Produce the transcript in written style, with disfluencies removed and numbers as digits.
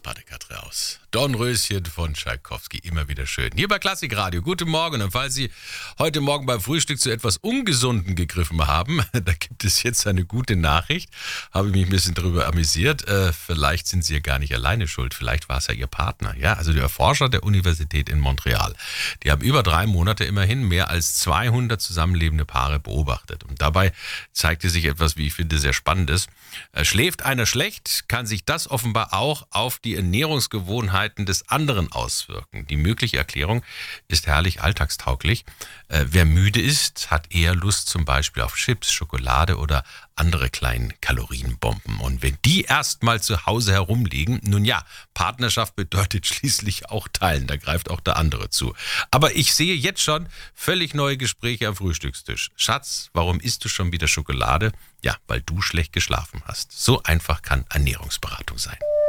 Pas de Quatre aus. Dornröschen von Tschaikowski, immer wieder schön. Hier bei Klassikradio, guten Morgen. Und falls Sie heute Morgen beim Frühstück zu etwas Ungesunden gegriffen haben, da gibt es jetzt eine gute Nachricht. Habe ich mich ein bisschen darüber amüsiert. Vielleicht sind Sie ja gar nicht alleine schuld. Vielleicht war es ja Ihr Partner. Ja, also der Forscher der Universität in Montreal. Die haben über 3 Monate immerhin mehr als 200 zusammenlebende Paare beobachtet. Und dabei zeigte sich etwas, wie ich finde, sehr Spannendes. Schläft einer schlecht, kann sich das offenbar auch auf die Ernährungsgewohnheiten des anderen auswirken. Die mögliche Erklärung ist herrlich alltagstauglich. Wer müde ist, hat eher Lust zum Beispiel auf Chips, Schokolade oder andere kleinen Kalorienbomben. Und wenn die erstmal zu Hause herumliegen, nun ja, Partnerschaft bedeutet schließlich auch teilen. Da greift auch der andere zu. Aber ich sehe jetzt schon völlig neue Gespräche am Frühstückstisch. Schatz, warum isst du schon wieder Schokolade? Ja, weil du schlecht geschlafen hast. So einfach kann Ernährungsberatung sein.